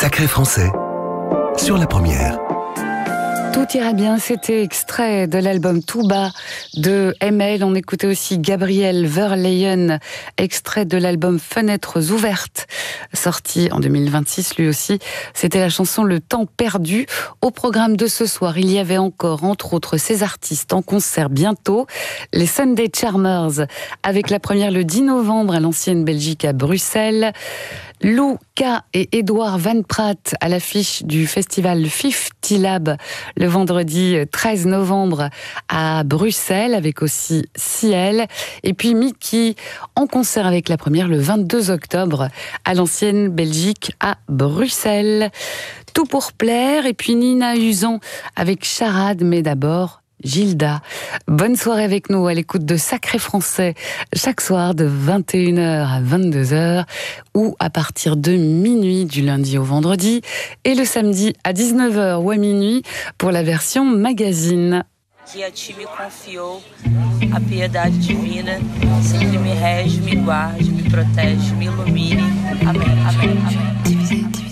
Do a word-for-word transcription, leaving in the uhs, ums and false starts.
Sacré Français, sur la première. Tout ira bien, c'était extrait de l'album Tout bas de M L. On écoutait aussi Gabriel Verleyen, extrait de l'album Fenêtres ouvertes, sorti en deux mille vingt-six lui aussi. C'était la chanson Le temps perdu. Au programme de ce soir, il y avait encore, entre autres, ces artistes en concert bientôt. Les Sunday Charmers, avec la première le dix novembre à l'Ancienne Belgique à Bruxelles. Lou K et Edouard Van Praat à l'affiche du festival cinquante Lab le vendredi treize novembre à Bruxelles, avec aussi Ciel. Et puis Mickey en concert avec la première le vingt-deux octobre à l'Ancienne Belgique à Bruxelles. Tout pour plaire. Et puis Nina Usan avec Charade, mais d'abord Gilda. Bonne soirée avec nous à l'écoute de Sacré Français, chaque soir de vingt et une heures à vingt-deux heures ou à partir de minuit du lundi au vendredi et le samedi à dix-neuf heures ou à minuit pour la version magazine. Que a ti me confiou, a piedade divina sempre me rege, me guarde, me protege, me ilumine. Amém, amém, amém.